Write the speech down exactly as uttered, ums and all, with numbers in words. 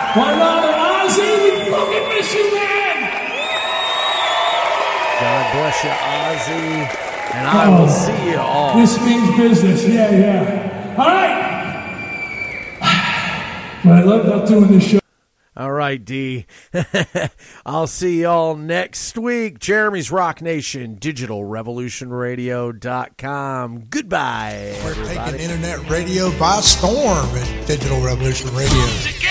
My brother Ozzy, we fucking miss you, man. God bless you, Ozzy. And I oh, will see you all. This means business. Yeah, yeah. All right. But I love about doing this show. All right, D. I'll see y'all next week. Jeremy's Rock Nation, digital revolution radio dot com. Goodbye, We're everybody. taking internet radio by storm at Digital Revolution Radio.